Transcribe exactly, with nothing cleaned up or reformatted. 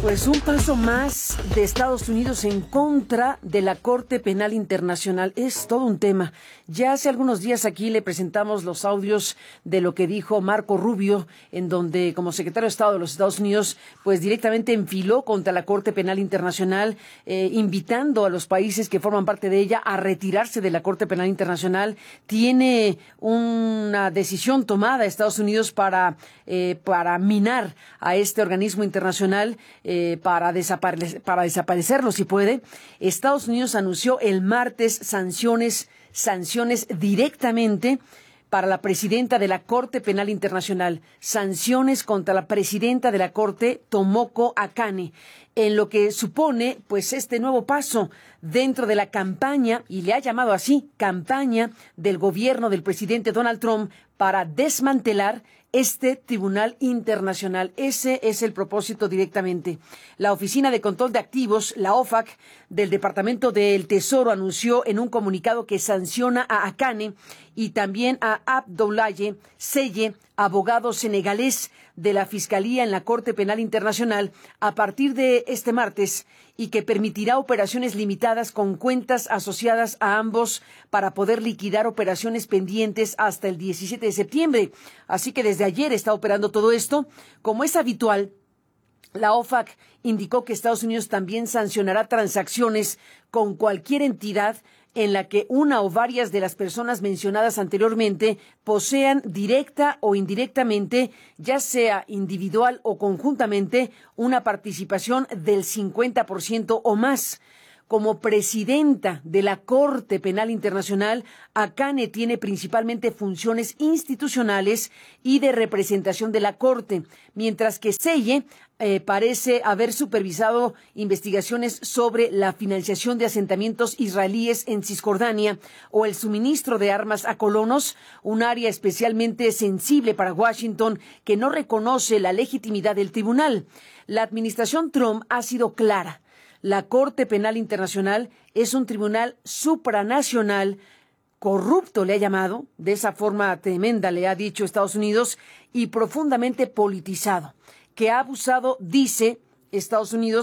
Pues un paso más de Estados Unidos en contra de la Corte Penal Internacional. Es todo un tema. Ya hace algunos días aquí le presentamos los audios de lo que dijo Marco Rubio, en donde como secretario de Estado de los Estados Unidos, pues directamente enfiló contra la Corte Penal Internacional, eh, invitando a los países que forman parte de ella a retirarse de la Corte Penal Internacional. Tiene una decisión tomada Estados Unidos para, eh, para minar a este organismo internacional, Eh, para, desapare para desaparecerlo si puede. Estados Unidos anunció el martes sanciones, sanciones directamente para la presidenta de la Corte Penal Internacional, sanciones contra la presidenta de la Corte, Tomoko Akane, en lo que supone pues este nuevo paso dentro de la campaña, y le ha llamado así, campaña del gobierno del presidente Donald Trump para desmantelar este Tribunal Internacional. Ese es el propósito directamente. La Oficina de Control de Activos, la O F A C, del Departamento del Tesoro anunció en un comunicado que sanciona a Akane y también a Abdoulaye Seye, abogado senegalés de la Fiscalía en la Corte Penal Internacional, a partir de este martes, y que permitirá operaciones limitadas con cuentas asociadas a ambos para poder liquidar operaciones pendientes hasta el diecisiete de septiembre. Así que desde ayer está operando todo esto. Como es habitual, la O F A C indicó que Estados Unidos también sancionará transacciones con cualquier entidad en la que una o varias de las personas mencionadas anteriormente posean directa o indirectamente, ya sea individual o conjuntamente, una participación del cincuenta por ciento o más. Como presidenta de la Corte Penal Internacional, Akane tiene principalmente funciones institucionales y de representación de la Corte, mientras que Seye eh, parece haber supervisado investigaciones sobre la financiación de asentamientos israelíes en Cisjordania o el suministro de armas a colonos, un área especialmente sensible para Washington que no reconoce la legitimidad del tribunal. La administración Trump ha sido clara. La Corte Penal Internacional es un tribunal supranacional, corrupto le ha llamado, de esa forma tremenda le ha dicho Estados Unidos, y profundamente politizado, que ha abusado, dice Estados Unidos,